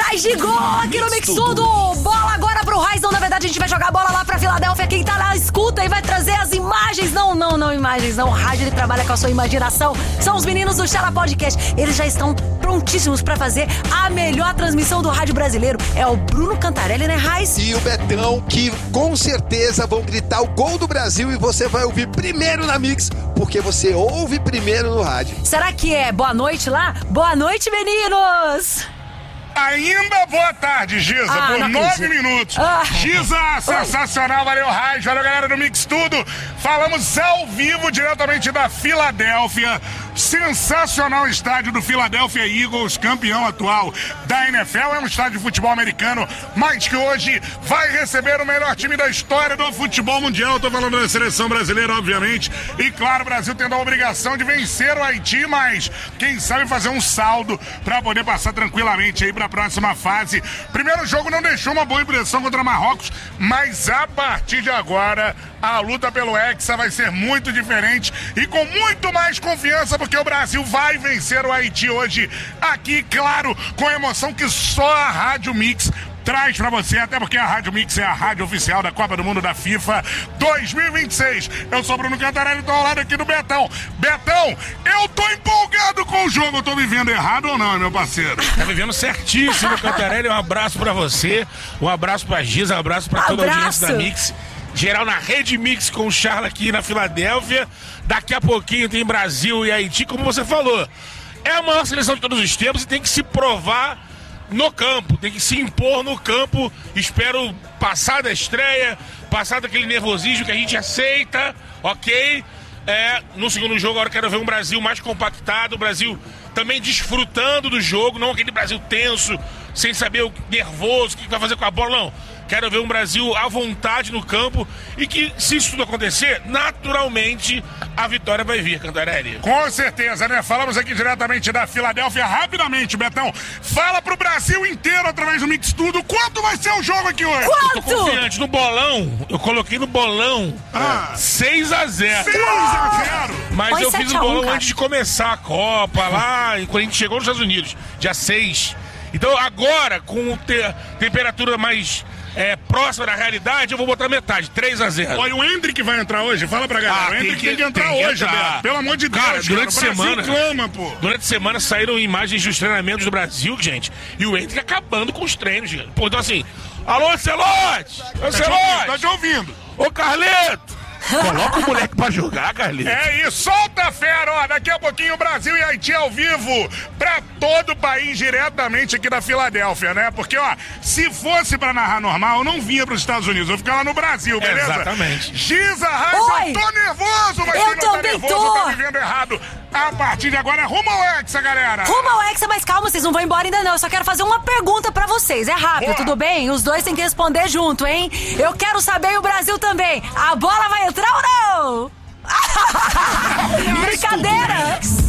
mais de gol aqui no Mix Tudo. Bola agora pro Raizão. Na verdade, a gente vai jogar a bola lá pra Filadélfia. Quem tá na escuta e vai trazer as imagens. Não imagens, não. O rádio, ele trabalha com a sua imaginação. São os meninos do Chala Podcast. Eles já estão prontíssimos pra fazer a melhor transmissão do rádio brasileiro. É o Bruno Cantarelli, né, Raiz? E o Betão, que com certeza vão gritar o gol do Brasil e você vai ouvir primeiro na Mix, porque você ouve primeiro no rádio. Será que é boa noite lá? Boa noite, meninos! Ainda boa tarde, Giza, por 9 minutos. Giza, sensacional, valeu, Raiz, valeu, galera do Mix Tudo. Falamos ao vivo, diretamente da Filadélfia. Sensacional estádio do Philadelphia Eagles, campeão atual da NFL. É um estádio de futebol americano, mas que hoje vai receber o melhor time da história do futebol mundial. Tô falando da seleção brasileira, obviamente. E claro, o Brasil tendo a obrigação de vencer o Haiti, mas quem sabe fazer um saldo para poder passar tranquilamente aí para a próxima fase. Primeiro jogo não deixou uma boa impressão contra Marrocos, mas a partir de agora a luta pelo Hexa vai ser muito diferente e com muito mais confiança, porque o Brasil vai vencer o Haiti hoje aqui, claro, com a emoção que só a Rádio Mix traz pra você, até porque a Rádio Mix é a rádio oficial da Copa do Mundo da FIFA 2026. Eu sou Bruno Cantarelli, tô ao lado aqui do Betão. Betão, eu tô empolgado com o jogo. Eu tô vivendo errado ou não, meu parceiro? Tá vivendo certíssimo, Cantarelli. Um abraço pra você, um abraço pra Giza, um abraço pra toda a audiência da Mix. Geral na Rede Mix com o Charla aqui na Filadélfia. Daqui a pouquinho tem Brasil e Haiti, como você falou. É a maior seleção de todos os tempos e tem que se provar no campo, tem que se impor no campo. Espero passar da estreia, passar daquele nervosismo que a gente aceita, ok? No segundo jogo agora quero ver um Brasil mais compactado, o Brasil também desfrutando do jogo, não aquele Brasil tenso, sem saber o nervoso, o que vai fazer com a bola, não. Quero ver um Brasil à vontade no campo e que, se isso tudo acontecer, naturalmente a vitória vai vir, Cantarelli. Com certeza, né? Falamos aqui diretamente da Filadélfia. Rapidamente, Betão, fala pro Brasil inteiro através do Mix Tudo quanto vai ser o jogo aqui hoje. Quanto? Eu tô confiante. No bolão, eu coloquei no bolão 6-0. 6-0. Mas Põe eu fiz o 7-1, bolão cara, antes de começar a Copa, lá, quando a gente chegou nos Estados Unidos, dia 6. Então agora, com temperatura mais próxima da realidade, eu vou botar metade, 3-0. Olha, o Hendrick vai entrar hoje, fala pra galera. O Hendrick tem que entrar hoje, Beto. Pelo amor de Deus, cara, durante a semana, clama, pô. Durante a semana saíram imagens dos treinamentos do Brasil, gente, e o Hendrick acabando com os treinos, gente. Pô, então assim, alô, Ancelotti! Tá te ouvindo. Ô, Carleto! Coloca o moleque pra jogar, Carlinhos. É isso, solta a fera, ó. Daqui a pouquinho Brasil e Haiti ao vivo pra todo o país, diretamente aqui da Filadélfia, né? Porque, ó, se fosse pra narrar normal, eu não vinha pros Estados Unidos, eu ficava lá no Brasil, beleza? Exatamente. Giza, Raiz, eu tô nervoso, mas quem não tá nervoso tá vivendo errado. A partir de agora é rumo ao Hexa, galera. Rumo ao Hexa, mas calma, vocês não vão embora ainda não. Eu só quero fazer uma pergunta pra vocês. É rápido, tudo bem? Os dois têm que responder junto, hein? Eu quero saber, e o Brasil também. A bola vai entrar ou não? Brincadeira!